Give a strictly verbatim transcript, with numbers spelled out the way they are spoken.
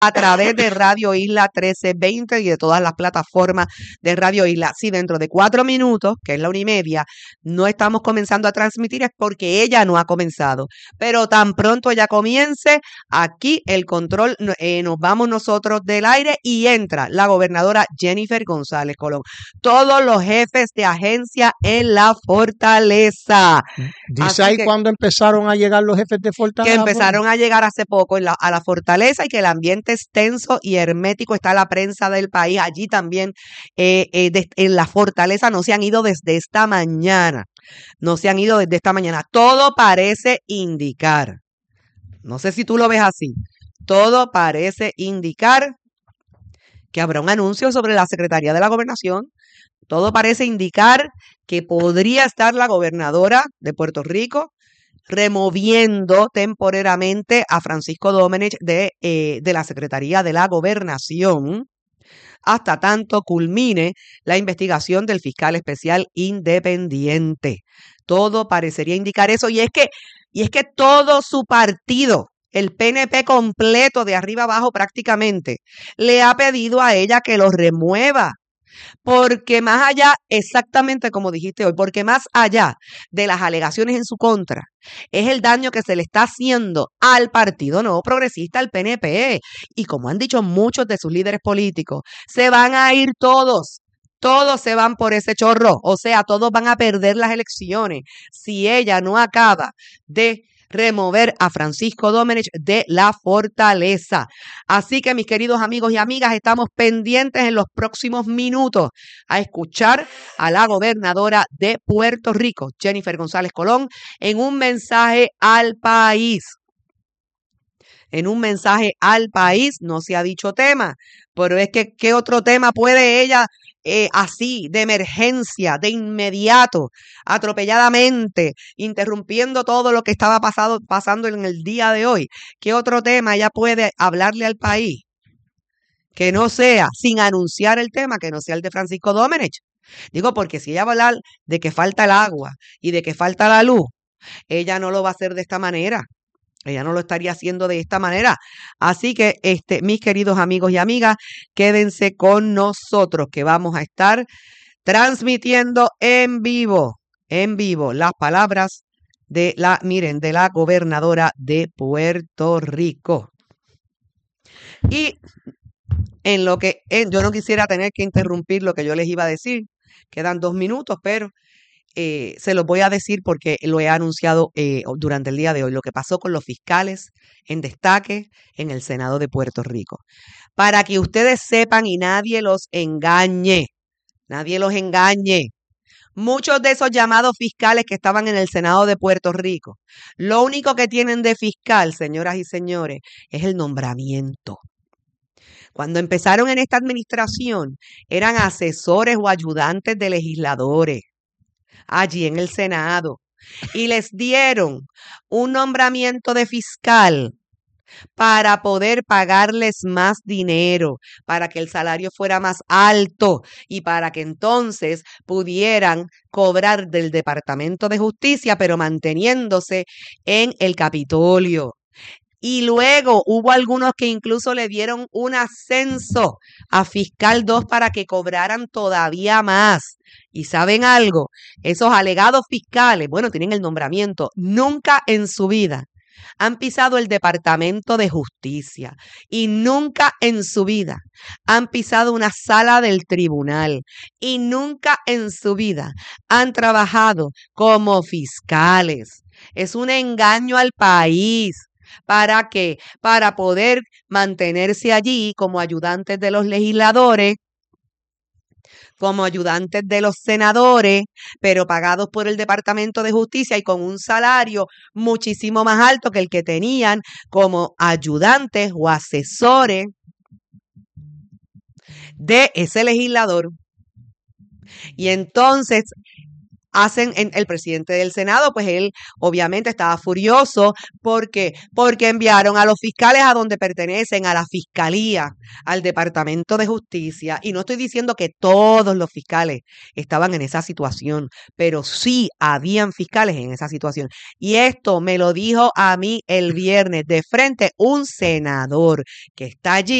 a través de Radio Isla trece veinte y de todas las plataformas de Radio Isla. Si dentro de cuatro minutos, que es la una y media, no estamos comenzando a transmitir, es porque ella no ha comenzado. Pero tan pronto ella comience, aquí el control, eh, nos vamos nosotros del aire y entra la gobernadora Jennifer González Colón. Todos los jefes de agencia en la fortaleza. Dice Así ahí que- cuando empezaron a llegar los jefes de fortaleza. que empezaron a llegar hace poco en la, a la fortaleza y que el ambiente es tenso y hermético. Está la prensa del país allí también. Eh, eh, de- en la fortaleza no se han ido desde esta mañana. No se han ido desde esta mañana. Todo parece indicar. No sé si tú lo ves así. Todo parece indicar que habrá un anuncio sobre la Secretaría de la Gobernación. Todo parece indicar que podría estar la gobernadora de Puerto Rico removiendo temporariamente a Francisco Domenech de, eh, de la Secretaría de la Gobernación hasta tanto culmine la investigación del fiscal especial independiente. Todo parecería indicar eso y es que, y es que todo su partido, el P N P completo de arriba abajo prácticamente, le ha pedido a ella que lo remueva. Porque más allá, exactamente como dijiste hoy, porque más allá de las alegaciones en su contra, es el daño que se le está haciendo al Partido Nuevo Progresista, al P N P. Y como han dicho muchos de sus líderes políticos, se van a ir todos. Todos se van por ese chorro. O sea, todos van a perder las elecciones si ella no acaba de remover a Francisco Domenech de la fortaleza. Así que, mis queridos amigos y amigas, estamos pendientes en los próximos minutos a escuchar a la gobernadora de Puerto Rico, Jennifer González Colón, en un mensaje al país. En un mensaje al país, no se ha dicho tema, pero es que, ¿qué otro tema puede ella eh, así, de emergencia, de inmediato, atropelladamente, interrumpiendo todo lo que estaba pasado, pasando en el día de hoy? ¿Qué otro tema ella puede hablarle al país? Que no sea, sin anunciar el tema, que no sea el de Francisco Domenech. Digo, porque si ella va a hablar de que falta el agua y de que falta la luz, ella no lo va a hacer de esta manera. Ella no lo estaría haciendo de esta manera. Así que, este, mis queridos amigos y amigas, quédense con nosotros que vamos a estar transmitiendo en vivo, en vivo, las palabras de la, miren, de la gobernadora de Puerto Rico. Y en lo que, en, yo no quisiera tener que interrumpir lo que yo les iba a decir. Quedan dos minutos, pero Eh, se los voy a decir porque lo he anunciado eh, durante el día de hoy, lo que pasó con los fiscales en destaque en el Senado de Puerto Rico. Para que ustedes sepan y nadie los engañe, nadie los engañe. Muchos de esos llamados fiscales que estaban en el Senado de Puerto Rico, lo único que tienen de fiscal, señoras y señores, es el nombramiento. Cuando empezaron en esta administración, eran asesores o ayudantes de legisladores allí en el Senado y les dieron un nombramiento de fiscal para poder pagarles más dinero, para que el salario fuera más alto y para que entonces pudieran cobrar del Departamento de Justicia, pero manteniéndose en el Capitolio. Y luego hubo algunos que incluso le dieron un ascenso a fiscal dos para que cobraran todavía más. Y ¿saben algo? Esos alegados fiscales, bueno, tienen el nombramiento, nunca en su vida han pisado el Departamento de Justicia y nunca en su vida han pisado una sala del tribunal y nunca en su vida han trabajado como fiscales. Es un engaño al país. ¿Para qué? Para poder mantenerse allí como ayudantes de los legisladores, como ayudantes de los senadores, pero pagados por el Departamento de Justicia y con un salario muchísimo más alto que el que tenían como ayudantes o asesores de ese legislador. Y entonces hacen en, el presidente del Senado, pues él obviamente estaba furioso porque porque enviaron a los fiscales a donde pertenecen, a la fiscalía, al Departamento de Justicia, y no estoy diciendo que todos los fiscales estaban en esa situación, pero sí habían fiscales en esa situación. Y esto me lo dijo a mí el viernes de frente un senador que está allí